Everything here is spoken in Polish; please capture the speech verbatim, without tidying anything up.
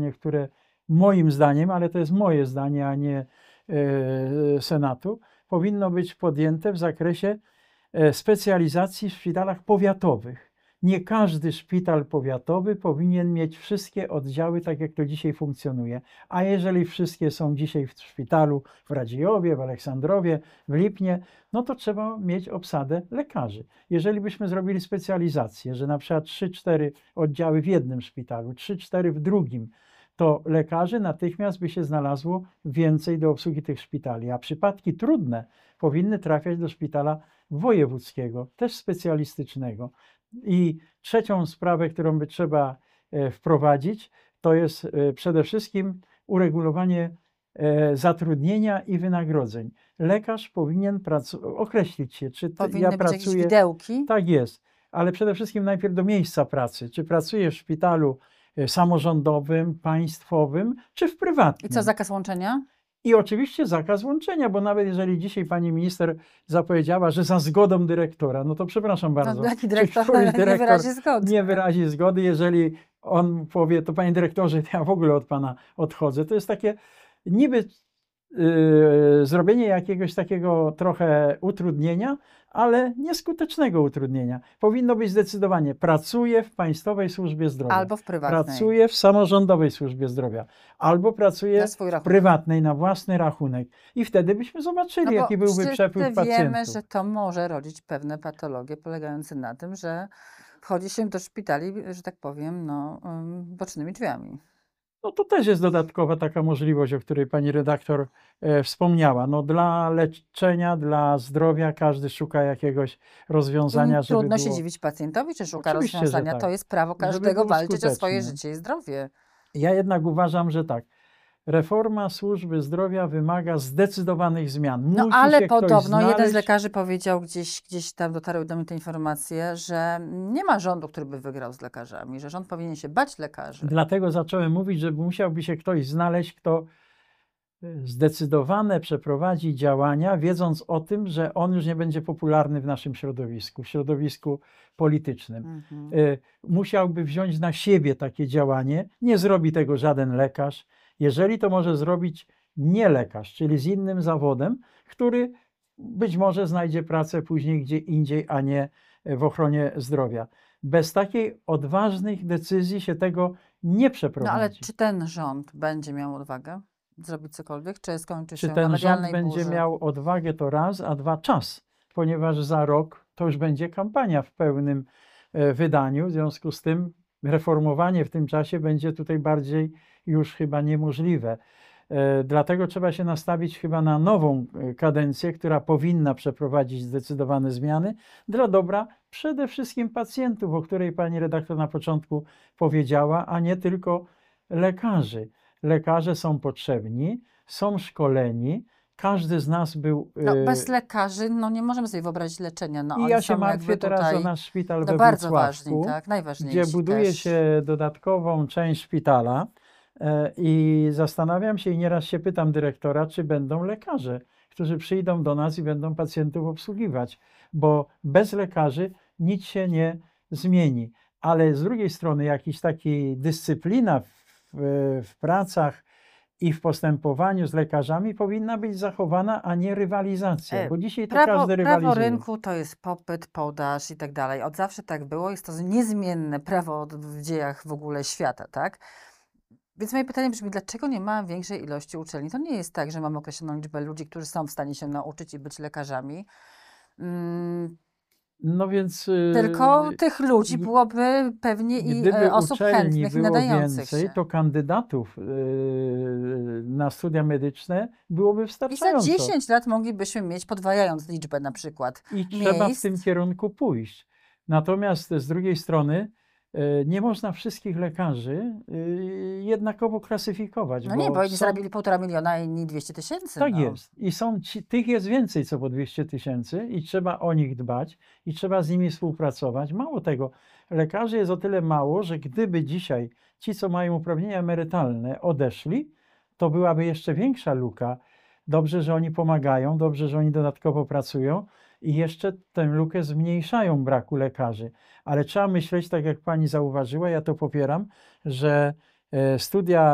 rozwiązanie, które moim zdaniem, ale to jest moje zdanie, a nie e, Senatu, powinno być podjęte w zakresie e, specjalizacji w szpitalach powiatowych. Nie każdy szpital powiatowy powinien mieć wszystkie oddziały, tak jak to dzisiaj funkcjonuje. A jeżeli wszystkie są dzisiaj w szpitalu w Radziejowie, w Aleksandrowie, w Lipnie, no to trzeba mieć obsadę lekarzy. Jeżeli byśmy zrobili specjalizację, że na przykład trzy cztery oddziały w jednym szpitalu, trzy cztery w drugim, to lekarzy natychmiast by się znalazło więcej do obsługi tych szpitali, a przypadki trudne powinny trafiać do szpitala wojewódzkiego, też specjalistycznego. I trzecią sprawę, którą by trzeba wprowadzić, to jest przede wszystkim uregulowanie zatrudnienia i wynagrodzeń. Lekarz powinien określić się, czy Powinny ja być pracuję... jakieś widełki? Tak jest, ale przede wszystkim najpierw do miejsca pracy. Czy pracuję w szpitalu samorządowym, państwowym, czy w prywatnym. I co, zakaz łączenia? I oczywiście zakaz łączenia, bo nawet jeżeli dzisiaj pani minister zapowiedziała, że za zgodą dyrektora, no to przepraszam bardzo. No, jaki dyrektor, dyrektor nie wyrazi zgody. Nie wyrazi zgody, jeżeli on powie, to panie dyrektorze, ja w ogóle od pana odchodzę. To jest takie niby yy, zrobienie jakiegoś takiego trochę utrudnienia, ale nieskutecznego utrudnienia. Powinno być zdecydowanie, pracuję w Państwowej Służbie Zdrowia. Albo w prywatnej. Pracuję w Samorządowej Służbie Zdrowia. Albo pracuję w prywatnej, na własny rachunek. I wtedy byśmy zobaczyli, no jaki byłby przepływ pacjentów. Wiemy, że to może rodzić pewne patologie polegające na tym, że wchodzi się do szpitali, że tak powiem, no, bocznymi drzwiami. No to też jest dodatkowa taka możliwość, o której pani redaktor e, wspomniała. No dla leczenia, dla zdrowia każdy szuka jakiegoś rozwiązania, I żeby trudno było... się dziwić pacjentowi, czy szuka Oczywiście, rozwiązania. tak. To jest prawo każdego walczyć skuteczne. o swoje życie i zdrowie. Ja jednak uważam, że tak. Reforma służby zdrowia wymaga zdecydowanych zmian. Musi No ale się podobno znaleźć... jeden z lekarzy powiedział, gdzieś, gdzieś tam dotarły do mnie te informacje, że nie ma rządu, który by wygrał z lekarzami, że rząd powinien się bać lekarzy. Dlatego zacząłem mówić, że musiałby się ktoś znaleźć, kto zdecydowane przeprowadzi działania, wiedząc o tym, że on już nie będzie popularny w naszym środowisku, w środowisku politycznym. Mhm. Musiałby wziąć na siebie takie działanie. Nie zrobi tego żaden lekarz. Jeżeli to może zrobić nie lekarz, czyli z innym zawodem, który być może znajdzie pracę później gdzie indziej, a nie w ochronie zdrowia. Bez takiej odważnych decyzji się tego nie przeprowadzi. No ale czy ten rząd będzie miał odwagę zrobić cokolwiek, czy skończy się Czy ten na rząd medialnej będzie burzy? miał odwagę, to raz, a dwa czas, ponieważ za rok to już będzie kampania w pełnym wydaniu, w związku z tym reformowanie w tym czasie będzie tutaj bardziej już chyba niemożliwe. Dlatego trzeba się nastawić chyba na nową kadencję, która powinna przeprowadzić zdecydowane zmiany dla dobra przede wszystkim pacjentów, o której pani redaktor na początku powiedziała, a nie tylko lekarzy. Lekarze są potrzebni, są szkoleni. Każdy z nas był... No, bez lekarzy no, nie możemy sobie wyobrazić leczenia. No, I ja się martwię teraz o nasz szpital no, we bardzo Włocławku, ważni, tak? Najważniejsi gdzie buduje też. się dodatkową część szpitala i zastanawiam się i nieraz się pytam dyrektora, czy będą lekarze, którzy przyjdą do nas i będą pacjentów obsługiwać, bo bez lekarzy nic się nie zmieni. Ale z drugiej strony jakiś taki dyscyplina w, w pracach i w postępowaniu z lekarzami powinna być zachowana, a nie rywalizacja, bo dzisiaj to prawo, każdy rywalizuje. Prawo rynku to jest popyt, podaż i tak dalej. Od zawsze tak było, jest to niezmienne prawo w dziejach w ogóle świata, tak? Więc moje pytanie brzmi, dlaczego nie ma większej ilości uczelni? To nie jest tak, że mamy określoną liczbę ludzi, którzy są w stanie się nauczyć i być lekarzami. Hmm. No więc... Tylko yy, tych ludzi byłoby pewnie i gdyby osób chętnych i nadających więcej, się. to kandydatów yy, na studia medyczne byłoby wystarczająco. I za dziesięć lat moglibyśmy mieć, podwajając liczbę na przykład I miejsc. trzeba w tym kierunku pójść. Natomiast z drugiej strony yy, nie można wszystkich lekarzy yy, jednakowo klasyfikować. No bo nie, bo jedni są... zarobili półtora miliona, a inni dwieście tysięcy. Tak no. jest. I są ci, tych jest więcej co po dwieście tysięcy i trzeba o nich dbać i trzeba z nimi współpracować. Mało tego, lekarzy jest o tyle mało, że gdyby dzisiaj ci, co mają uprawnienia emerytalne, odeszli, to byłaby jeszcze większa luka. Dobrze, że oni pomagają, dobrze, że oni dodatkowo pracują i jeszcze tę lukę zmniejszają braku lekarzy. Ale trzeba myśleć, tak jak pani zauważyła, ja to popieram, że studia